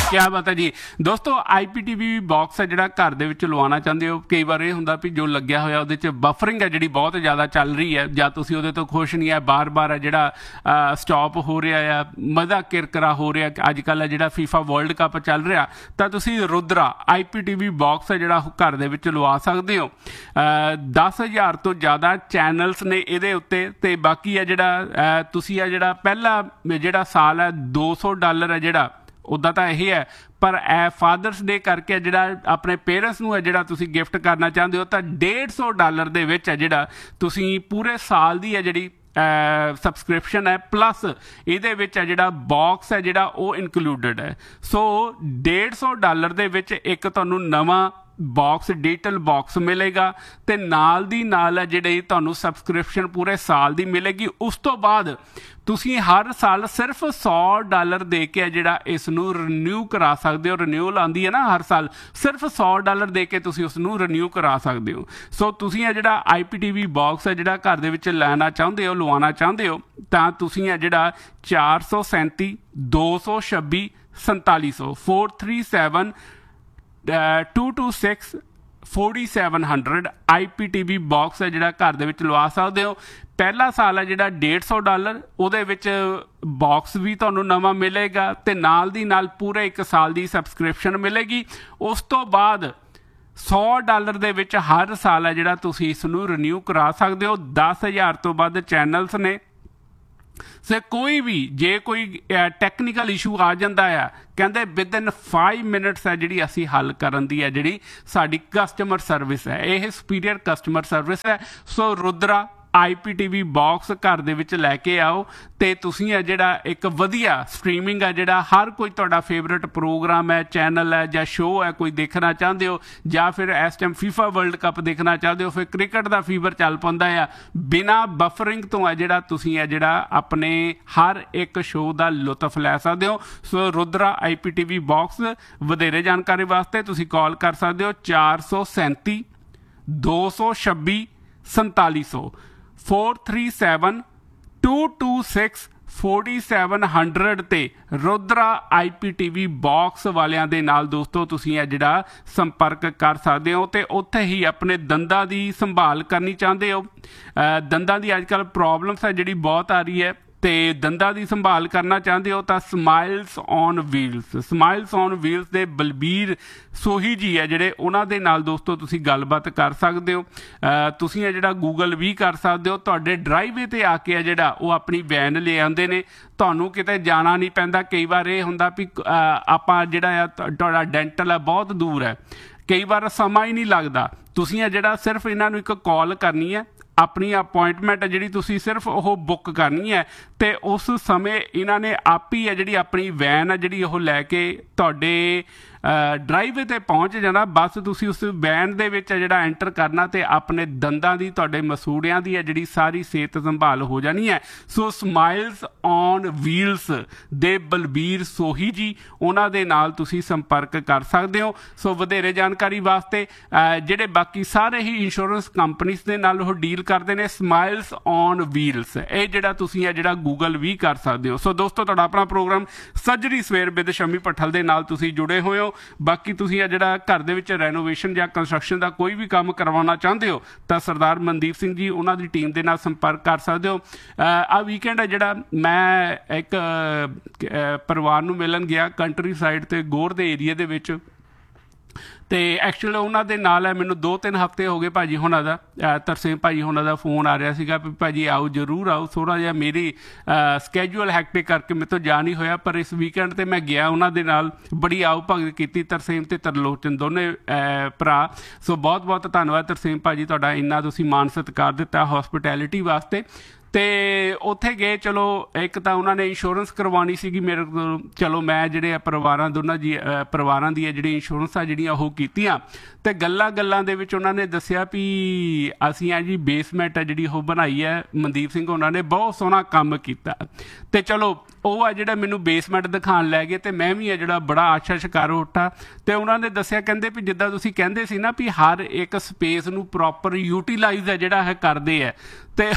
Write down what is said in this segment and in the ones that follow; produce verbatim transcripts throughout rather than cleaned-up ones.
क्या बात है जी दोस्तों I P T V box है जिहड़ा घर दे विच लवाना चाहते हो कई बार ये हुंदा भी जो लग्या होया उहदे च बफरिंग है जिहड़ी बहुत ज़्यादा चल रही है जां तुसीं उहदे तो खुश नहीं है बार बार है जिहड़ा स्टॉप हो रहा है मज़ा किरकरा हो रहा अजकल है जिहड़ा फीफा वर्ल्ड कप चल रहा तो तुसीं Rudra I P T V box है जिहड़ा घर दे विच लवा सकदे हो दस हज़ार तो ज़्यादा चैनल्स ने इहदे उत्ते ते बाकी है जिहड़ा तुसीं है जिहड़ा पहला जिहड़ा साल है दो सौ डॉलर है जिहड़ा उदा तो यही है पर ए फादर्स डे करके जिहड़ा अपने पेरेंट्स नूं है जिहड़ा तुसीं गिफ्ट करना चाहते हो तो डेढ़ सौ डॉलर दे विच है जिहड़ा तुसीं पूरे साल दी है जिहड़ी सबसक्रिप्शन है प्लस इहदे विच है जिहड़ा बॉक्स है जिहड़ा वो इनकलूडिड है सो डेढ़ सौ डॉलर दे विच एक तुहानूं नवां बॉक्स डिजिटल बॉक्स मिलेगा तो नाल दी नाल है जिहड़ी तुहानूं सबसक्रिप्शन पूरे साल दी मिलेगी उस तो बाद तुसीं हर साल सिर्फ सौ डॉलर दे के है जिहड़ा इस नूं रिन्यू करा सकते हो रिन्यूअल आंदी है ना हर साल सिर्फ सौ डॉलर दे के तुसीं उस नूं रिन्यू करा सकते हो सो तुसीं है जिहड़ा I P T V box है जिहड़ा घर दे विच लैना चाहुंदे हो लवाना चाहुंदे हो तां तुसीं है जिहड़ा चार सौ सैंती दो सौ छब्बी संताली सौ four three seven two to six forty seven hundred I P T V box है जिहड़ा घर दे विच लवा सकते हो पहला साल है जिहड़ा डेढ़ सौ डॉलर उहदे विच बॉक्स भी तुहानूं नवां मिलेगा ते नाल दी नाल पूरे एक साल दी सबसक्रिप्शन मिलेगी उस तो बाद सौ डॉलर दे विच हर साल है जिहड़ा तुसीं इस नूं रिन्यू करा सकते हो दस हज़ार तो वध चैनल्स ने से कोई भी जे कोई टैक्नीकल इशू आ जाता है कहते विद इन फाइव मिनट्स है जी असी हल करन दी है जी साडी कस्टमर सर्विस है यह सुपीरियर कस्टमर सर्विस है सो Rudra I P T V box घर दे विच लैके आओ तो तुसीं है जिहड़ा एक वधिया स्ट्रीमिंग है जिहड़ा हर कोई तुहाडा फेवरेट प्रोग्राम है चैनल है जां शो है कोई देखना चाहते हो जां फिर इस टाइम फीफा वर्ल्ड कप देखना चाहते हो फिर क्रिकेट का फीवर चल पाउंदा है बिना बफरिंग तो है जिहड़ा तुसीं है जिहड़ा अपने हर एक शो का लुत्फ लै सकदे हो सो Rudra I P T V box वधेरे जानकारी वास्ते तुसीं कॉल कर सकते हो चार सौ सैंती दो सौ छब्बी संताली सौ four three seven two to six forty seven hundred ते Rudra I P T V box वालियां दे नाल दोस्तों तुसीं है जिहड़ा संपर्क कर सकते हो तो उत्थे ही अपने दंदां दी संभाल करनी चाहते हो दंदां दी अजकल प्रॉब्लम्स है जिहड़ी बहुत आ रही है तो दंदां की संभाल करना चाहते हो तो smiles on wheels smiles on wheels के बलबीर सोही जी है जिहड़े उन्हां दे नाल दोस्तों तुसीं गलबात कर सकते हो तुसीं है जिहड़ा गूगल भी कर सकते हो तुहाडे ड्राइवे ते आके है जिहड़ा वो अपनी वैन ले आउंदे ने तुहानूं किते जाना नहीं पैंदा कई बार ये हुंदा भी आपां जिहड़ा आ तुहाडा डेंटल है बहुत दूर है कई बार समा ही नहीं लगता तुसीं है जिहड़ा सिर्फ इन्हां नूं एक कॉल करनी है अपनी अपॉइंटमेंट है जी तुसीं सिर्फ वो बुक करनी है तो उस समय इन्हों ने आप ही है जी अपनी वैन है जी लैके तुहाडे ड्राइवे ते पहुँच जाना बस तुसीं उस वैन दे विच जिहड़ा एंटर करना तो अपने दंदां दी तुहाडे मसूड़ियां दी है जिहड़ी सारी सेहत संभाल हो जानी है सो स्माइल्स ऑन व्हील्स दे बलबीर सोही जी उन्हां दे नाल तुसीं संपर्क कर सकते हो सो वधेरे जानकारी वास्ते जिहड़े बाकी सारे ही इंश्योरेंस कंपनीज दे नाल ओह डील करते हैं स्माइल्स ऑन व्हील्स ये जिहड़ा तुसीं है जिहड़ा गूगल भी कर सकते हो सो दोस्तों तुहाडा अपना प्रोग्राम सजरी सवेर विद शमी भट्ठल दे नाल तुसीं जुड़े होए हो बाकी तुसीं है जिहड़ा घर दे विच रेनोवेशन या कंस्ट्रक्शन का कोई भी काम करवाना चाहते हो तो सरदार मनदीप सिंह जी उन्हां दी टीम दे नाल संपर्क कर सकते हो आ वीकेंड है जिहड़ा मैं एक परिवार नूं मिलन गया कंट्री साइड ते गोर दे एरिए दे विच तो एक्चुअल उन्होंने नाल है मैनू दो तीन हफ्ते हो गए भाजी होना का तरसेम भाजी होना का फोन आ रहा सीगा भी भाजी आओ जरूर आओ थोड़ा जिहा मेरी स्कैजूअल हैक्टिक करके मेरे तो जा नहीं होया पर इस वीकेंड ते मैं गया उन्होंने नाल बड़ी आओ भगत की तरसेम ते तरलोचन दोने भरा सो बहुत बहुत धन्यवाद तरसेम भाजी तुहाडा इन्ना तुसीं मान सत्कार दिता हॉस्पिटैलिटी वास्ते तो उत्थे गए चलो एक तो उन्होंने इंश्योरेंस करवानी सी मेरे को चलो मैं जिहड़े परिवारां दोनों जी परिवारां दी जिहड़ी इंश्योरेंस आ जिहड़ियां ओह कीतियां ते गल्लां गल्लां दे विच उन्होंने दस्सिया भी असीं आ जी बेसमेंट है जिहड़ी ओह बनाई है मनदीप सिंह उन्होंने ने बहुत सोहना काम कीता ते चलो ਉਹ ਆ ਜਿਹੜਾ ਮੈਨੂੰ ਬੇਸਮੈਂਟ ਦਿਖਾਉਣ ਲੈ ਗਏ ਤੇ ਮੈਂ ਵੀ ਆ ਜਿਹੜਾ ਬੜਾ ਆਸ਼ਾ ਸ਼ਿਕਾਰ ਉੱਠਾ ਤੇ ਉਹਨਾਂ ਨੇ ਦੱਸਿਆ ਕਹਿੰਦੇ ਵੀ ਜਿੱਦਾਂ ਤੁਸੀਂ ਕਹਿੰਦੇ ਸੀ ਨਾ ਵੀ ਹਰ ਇੱਕ ਸਪੇਸ ਨੂੰ ਪ੍ਰੋਪਰ ਯੂਟਿਲਾਈਜ਼ ਹੈ ਜਿਹੜਾ ਹੈ ਕਰਦੇ ਆ ਤੇ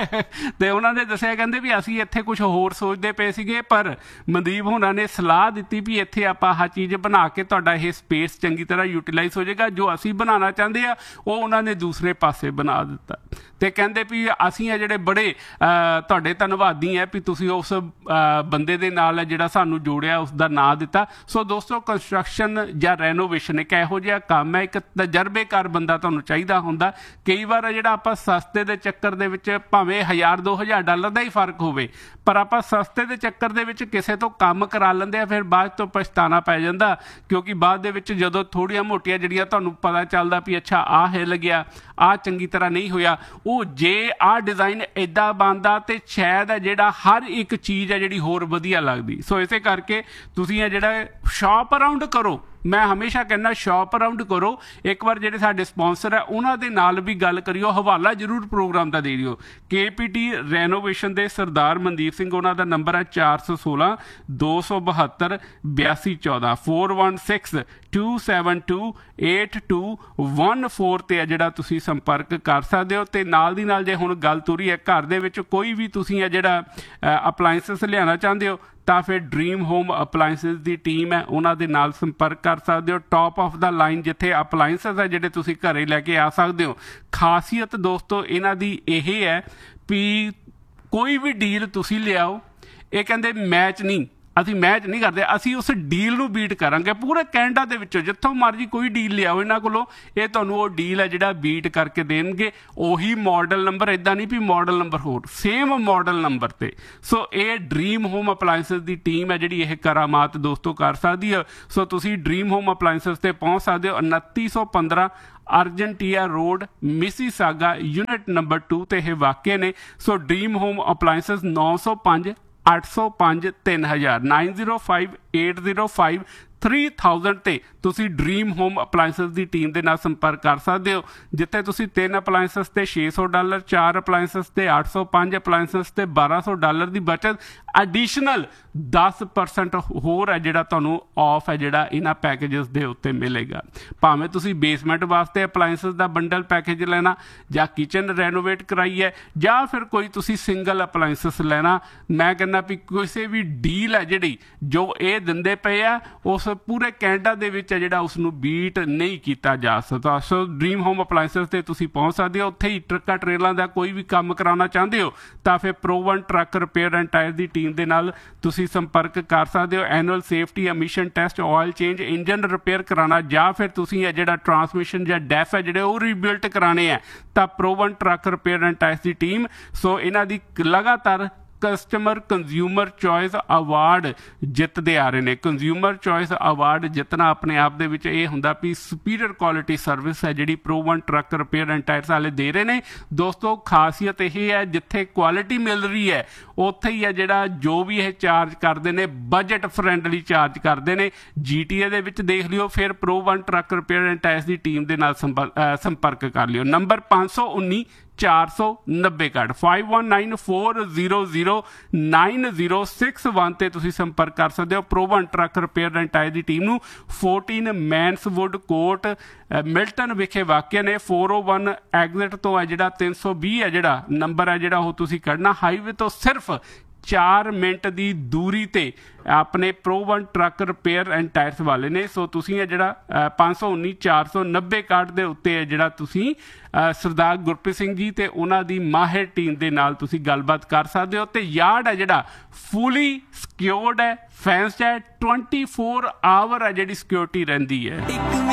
ਤੇ ਉਹਨਾਂ ਨੇ ਦੱਸਿਆ ਕਹਿੰਦੇ ਵੀ ਅਸੀਂ ਇੱਥੇ ਕੁਝ ਹੋਰ ਸੋਚਦੇ ਪਏ ਸੀਗੇ, ਪਰ ਮਨਦੀਪ ਹੋਣਾ ਨੇ ਸਲਾਹ ਦਿੱਤੀ ਵੀ ਇੱਥੇ ਆਪਾਂ ਆਹ ਚੀਜ਼ ਬਣਾ ਕੇ ਤੁਹਾਡਾ ਇਹ ਸਪੇਸ ਚੰਗੀ ਤਰ੍ਹਾਂ ਯੂਟੀਲਾਈਜ਼ ਹੋ ਜਾਏਗਾ। ਜੋ ਅਸੀਂ ਬਣਾਉਣਾ ਚਾਹੁੰਦੇ ਆ ਉਹ ਉਹਨਾਂ ਨੇ ਦੂਸਰੇ ਪਾਸੇ ਬਣਾ ਦਿੱਤਾ। ਤੇ ਕਹਿੰਦੇ ਵੀ ਅਸੀਂ ਆ ਜਿਹੜੇ ਬੜੇ ਤੁਹਾਡੇ ਧੰਨਵਾਦੀ ਹੈ ਵੀ ਤੁਸੀਂ ਉਸ ਬੰਦੇ ਦੇ ਨਾਲ ਜਿਹੜਾ ਸਾਨੂੰ ਜੋੜਿਆ ਉਸ ਦਾ ਨਾਂ ਦਿੱਤਾ। ਸੋ ਦੋਸਤੋ, ਕੰਸਟਰਕਸ਼ਨ ਜਾਂ ਰੈਨੋਵੇਸ਼ਨ ਇੱਕ ਇਹੋ ਜਿਹਾ ਕੰਮ ਹੈ, ਇੱਕ ਤਜਰਬੇਕਾਰ ਬੰਦਾ ਤੁਹਾਨੂੰ ਚਾਹੀਦਾ ਹੁੰਦਾ। ਕਈ ਵਾਰ ਜਿਹੜਾ ਆਪਾਂ ਸਸਤੇ ਦੇ ਚੱਕਰ ਦੇ ਵਿੱਚ ਭਾਵੇਂ ਹਜ਼ਾਰ ਦੋ ਹਜ਼ਾਰ ਡਾਲਰ ਦਾ ਹੀ ਫਰਕ ਹੋਵੇ, ਪਰ ਆਪਾਂ ਸਸਤੇ ਦੇ ਚੱਕਰ ਦੇ ਵਿੱਚ ਕਿਸੇ ਤੋਂ ਕੰਮ ਕਰਾ ਲੈਂਦੇ ਆ, ਫਿਰ ਬਾਅਦ ਤੋਂ ਪਛਤਾਣਾ ਪੈ ਜਾਂਦਾ। ਕਿਉਂਕਿ ਬਾਅਦ ਦੇ ਵਿੱਚ ਜਦੋਂ ਥੋੜ੍ਹੀਆਂ ਮੋਟੀਆਂ ਜਿਹੜੀਆਂ ਤੁਹਾਨੂੰ ਪਤਾ ਚੱਲਦਾ ਵੀ ਅੱਛਾ ਆਹ ਹਿੱਲ ਗਿਆ, ਆਹ ਚੰਗੀ ਤਰ੍ਹਾਂ ਨਹੀਂ ਹੋਇਆ, ਉਹ ਜੇ ਆਹ ਡਿਜ਼ਾਈਨ ਇੱਦਾਂ ਬਣਦਾ ਤੇ ਸ਼ਾਇਦ ਹੈ ਜਿਹੜਾ ਹਰ ਇੱਕ ਚੀਜ਼ ਹੈ ਜਿਹੜੀ ਹੋਰ ਵਧੀਆ ਲੱਗਦੀ। ਸੋ ਇਸੇ ਕਰਕੇ ਤੁਸੀਂ ਇਹ ਜਿਹੜਾ ਸ਼ਾਪ ਅਰਾਊਂਡ ਕਰੋ, ਮੈਂ ਹਮੇਸ਼ਾ ਕਹਿੰਦਾ ਸ਼ਾਪ ਅਰਾਊਂਡ ਕਰੋ। ਇੱਕ ਵਾਰ ਜਿਹੜੇ ਸਾਡੇ ਸਪਾਂਸਰ ਹੈ ਉਹਨਾਂ ਦੇ ਨਾਲ ਵੀ ਗੱਲ ਕਰਿਓ, ਹਵਾਲਾ ਜ਼ਰੂਰ ਪ੍ਰੋਗਰਾਮ ਦਾ ਦੇ ਦਿਓ। ਕੇ ਪੀ ਟੀ ਰੈਨੋਵੇਸ਼ਨ ਦੇ ਸਰਦਾਰ ਮਨਦੀਪ ਸਿੰਘ, ਉਹਨਾਂ ਦਾ ਨੰਬਰ ਹੈ ਚਾਰ ਸੌ ਸੋਲਾਂ ਦੋ ਸੌ ਬਹੱਤਰ ਬਿਆਸੀ ਚੌਦਾਂ four one six to seven to eight two one four 'ਤੇ ਹੈ ਜਿਹੜਾ ਤੁਸੀਂ ਸੰਪਰਕ ਕਰ ਸਕਦੇ ਹੋ। ਅਤੇ ਨਾਲ ਦੀ ਨਾਲ ਜੇ ਹੁਣ ਗੱਲ ਤੁਰੀ ਹੈ ਘਰ ਦੇ ਵਿੱਚ ਕੋਈ ਵੀ ਤੁਸੀਂ ਹੈ ਜਿਹੜਾ ਅਪਲਾਇੰਸਸ ਲਿਆਉਣਾ ਚਾਹੁੰਦੇ ਹੋ ਤਾਂ ਫਿਰ ਡਰੀਮ ਹੋਮ ਅਪਲਾਇੰਸਿਸ ਦੀ ਟੀਮ ਹੈ, ਉਹਨਾਂ ਦੇ ਨਾਲ ਸੰਪਰਕ ਕਰ ਸਕਦੇ ਹੋ। ਟੌਪ ਆਫ ਦਾ ਲਾਈਨ ਜਿੱਥੇ ਅਪਲਾਇੰਸਸ ਹੈ ਜਿਹੜੇ ਤੁਸੀਂ ਘਰੇ ਲੈ ਕੇ ਆ ਸਕਦੇ ਹੋ। ਖਾਸੀਅਤ ਦੋਸਤੋ ਇਹਨਾਂ ਦੀ ਇਹ ਹੈ ਵੀ ਕੋਈ ਵੀ ਡੀਲ ਤੁਸੀਂ ਲਿਆਓ, ਇਹ ਕਹਿੰਦੇ ਮੈਚ ਨਹੀਂ, ਅਸੀਂ ਮੈਚ ਨਹੀਂ ਕਰਦੇ, ਅਸੀਂ ਉਸ ਡੀਲ ਨੂੰ ਬੀਟ ਕਰਾਂਗੇ। ਪੂਰੇ ਕੈਨੇਡਾ ਦੇ ਵਿੱਚੋਂ ਜਿੱਥੋਂ ਮਰਜ਼ੀ ਕੋਈ ਡੀਲ ਲਿਆਓ ਇਹਨਾਂ ਕੋਲੋਂ, ਇਹ ਤੁਹਾਨੂੰ ਉਹ ਡੀਲ ਹੈ ਜਿਹੜਾ ਬੀਟ ਕਰਕੇ ਦੇਣਗੇ। ਉਹੀ ਮਾਡਲ ਨੰਬਰ, ਇੱਦਾਂ ਨਹੀਂ ਵੀ ਮਾਡਲ ਨੰਬਰ ਹੋਰ, ਸੇਮ ਮਾਡਲ ਨੰਬਰ 'ਤੇ। ਸੋ ਇਹ ਡਰੀਮ ਹੋਮ ਅਪਲਾਇੰਸਿਸ ਦੀ ਟੀਮ ਹੈ ਜਿਹੜੀ ਇਹ ਕਰਾਮਾਤ ਦੋਸਤੋ ਕਰ ਸਕਦੀ ਹੈ। ਸੋ ਤੁਸੀਂ ਡਰੀਮ ਹੋਮ ਅਪਲਾਇੰਸਿਸ 'ਤੇ ਪਹੁੰਚ ਸਕਦੇ ਹੋ। ਉਨੱਤੀ ਸੌ ਪੰਦਰਾਂ ਅਰਜੈਂਟੀਆ road, Mississauga, unit number two 'ਤੇ ਇਹ ਵਾਕਿਆ ਨੇ। ਸੋ ਡਰੀਮ ਹੋਮ ਅਪਲਾਇੰਸਿਸ ਨੌ ਸੌ ਪੰਜ ਅੱਠ ਸੌ ਪੰਜ ਤਿੰਨ ਹਜ਼ਾਰ nine zero five eight zero five three thousand 'ਤੇ ਤੁਸੀਂ ਡਰੀਮ ਹੋਮ ਅਪਲਾਇੰਸਿਸ ਦੀ ਟੀਮ ਦੇ ਨਾਲ ਸੰਪਰਕ ਕਰ ਸਕਦੇ ਹੋ। ਜਿੱਥੇ ਤੁਸੀਂ ਤਿੰਨ ਅਪਲਾਇੰਸਿਸ 'ਤੇ ਛੇ ਸੌ ਡਾਲਰ, ਚਾਰ ਅਪਲਾਇੰਸਿਸ 'ਤੇ ਅੱਠ ਸੌ, ਪੰਜ ਅਪਲਾਇੰਸਿਸ 'ਤੇ ਬਾਰਾਂ ਸੌ ਡਾਲਰ ਦੀ ਬਚਤ, ਐਡੀਸ਼ਨਲ ਦਸ ਪਰਸੈਂਟ ਹੋਰ ਹੈ ਜਿਹੜਾ ਤੁਹਾਨੂੰ ਆਫ ਹੈ ਜਿਹੜਾ ਇਹਨਾਂ ਪੈਕੇਜਸ ਦੇ ਉੱਤੇ ਮਿਲੇਗਾ। ਭਾਵੇਂ ਤੁਸੀਂ ਬੇਸਮੈਂਟ ਵਾਸਤੇ ਅਪਲਾਇੰਸਿਸ ਦਾ ਬੰਡਲ ਪੈਕੇਜ ਲੈਣਾ, ਜਾਂ ਕਿਚਨ ਰੈਨੋਵੇਟ ਕਰਾਈ ਹੈ, ਜਾਂ ਫਿਰ ਕੋਈ ਤੁਸੀਂ ਸਿੰਗਲ ਅਪਲਾਇੰਸਿਸ ਲੈਣਾ, ਮੈਂ ਕਹਿੰਦਾ ਵੀ ਕਿਸੇ ਵੀ ਡੀਲ ਹੈ ਜਿਹੜੀ ਜੋ ਇਹ ਦਿੰਦੇ ਪਏ ਆ ਉਸ ਪੂਰੇ ਕੈਨੇਡਾ ਦੇ ਵਿੱਚ ਹੈ ਜਿਹੜਾ ਉਸਨੂੰ ਬੀਟ ਨਹੀਂ ਕੀਤਾ ਜਾ ਸਕਦਾ। ਸੋ ਡਰੀਮ ਹੋਮ ਅਪਲਾਇੰਸਿਸ 'ਤੇ ਤੁਸੀਂ ਪਹੁੰਚ ਸਕਦੇ ਹੋ। ਉੱਥੇ ਹੀ ਟਰੱਕਾਂ ਟਰੇਲਾਂ ਦਾ ਕੋਈ ਵੀ ਕੰਮ ਕਰਾਉਣਾ ਚਾਹੁੰਦੇ ਹੋ ਤਾਂ ਫਿਰ pro one truck repair and tyre the team ਦੇ ਨਾਲ ਤੁਸੀਂ ਸੰਪਰਕ ਕਰ ਸਕਦੇ ਹੋ। Annual safety emission test, oil change, engine repair ਕਰਾਉਣਾ, ਜਾਂ ਫਿਰ ਤੁਸੀਂ ਹੈ ਜਿਹੜਾ ਟਰਾਂਸਮਿਸ਼ਨ ਜਾਂ ਡੈਫ ਹੈ ਜਿਹੜੇ ਉਹ ਰੀਬਿਲਟ ਕਰਾਉਣੇ ਆ ਤਾਂ pro one truck repair and tyre the team. ਸੋ ਇਹਨਾਂ ਦੀ ਲਗਾਤਾਰ ਕਸਟਮਰ ਕੰਜ਼ਿਊਮਰ ਚੋਇਸ ਅਵਾਰਡ ਜਿੱਤਦੇ ਆ ਰਹੇ ਨੇ। ਕੰਜ਼ਿਊਮਰ ਚੋਇਸ ਅਵਾਰਡ ਜਿੱਤਣਾ ਆਪਣੇ ਆਪ ਦੇ ਵਿੱਚ ਇਹ ਹੁੰਦਾ ਵੀ ਸੁਪੀਰੀਅਰ ਕੁਆਲਿਟੀ ਸਰਵਿਸ ਹੈ ਜਿਹੜੀ pro one truck repair and tyres ਵਾਲੇ ਦੇ ਰਹੇ ਨੇ। ਦੋਸਤੋ ਖਾਸੀਅਤ ਇਹ ਹੈ ਜਿੱਥੇ ਕੁਆਲਿਟੀ ਮਿਲ ਰਹੀ ਹੈ ਉੱਥੇ ਹੀ ਹੈ ਜਿਹੜਾ ਜੋ ਵੀ ਇਹ ਚਾਰਜ ਕਰਦੇ ਨੇ ਬਜਟ ਫਰੈਂਡਲੀ ਚਾਰਜ ਕਰਦੇ ਨੇ। ਜੀ ਟੀ ਏ ਦੇ ਵਿੱਚ ਦੇਖ ਲਿਓ, ਫਿਰ pro one truck repair and tyres the team ਦੇ ਨਾਲ ਸੰਪਰਕ ਕਰ ਲਿਓ। ਨੰਬਰ ਪੰਜ ਸੌ ਉੱਨੀ ਚਾਰ ਸੌ ਨੱਬੇ card five one nine four zero zero nine zero six one 'ਤੇ ਤੁਸੀਂ ਸੰਪਰਕ ਕਰ ਸਕਦੇ ਹੋ pro one truck repair and tyre the team ਨੂੰ। ਫੋਰਟੀਨ ਮੈਨਸਵੁੱਡ ਕੋਰਟ, ਮਿਲਟਨ ਵਿਖੇ ਵਾਕਿਆ ਨੇ। ਫੋਰ ਓ ਵਨ ਐਗਜ਼ਿਟ ਤੋਂ ਹੈ ਜਿਹੜਾ ਤਿੰਨ ਸੌ ਵੀਹ ਹੈ ਜਿਹੜਾ ਨੰਬਰ ਹੈ ਜਿਹੜਾ ਉਹ ਤੁਸੀਂ ਕੱਢਣਾ। ਹਾਈਵੇ ਤੋਂ ਸਿਰਫ ਚਾਰ ਮਿੰਟ ਦੀ ਦੂਰੀ 'ਤੇ ਆਪਣੇ pro one truck repair and tyres ਵਾਲੇ ਨੇ। ਸੋ ਤੁਸੀਂ ਇਹ ਜਿਹੜਾ ਪੰਜ ਸੌ ਉੱਨੀ ਚਾਰ ਸੌ ਨੱਬੇ ਕਾਰਡ ਦੇ ਉੱਤੇ ਹੈ ਜਿਹੜਾ ਤੁਸੀਂ ਸਰਦਾਰ ਗੁਰਪ੍ਰੀਤ ਸਿੰਘ ਜੀ ਤੇ ਉਹਨਾਂ ਦੀ ਮਾਹਿਰ ਟੀਮ ਦੇ ਨਾਲ ਤੁਸੀਂ ਗੱਲਬਾਤ ਕਰ ਸਕਦੇ ਹੋ। ਅਤੇ ਯਾਰਡ ਹੈ ਜਿਹੜਾ ਫੁਲੀ ਸਿਕਿਉਰਡ ਹੈ, ਫੈਂਸਡ ਹੈ, ਟਵੈਂਟੀ ਫੋਰ ਆਵਰ ਹੈ ਜਿਹੜੀ ਸਿਕਿਉਰਿਟੀ ਰਹਿੰਦੀ ਹੈ।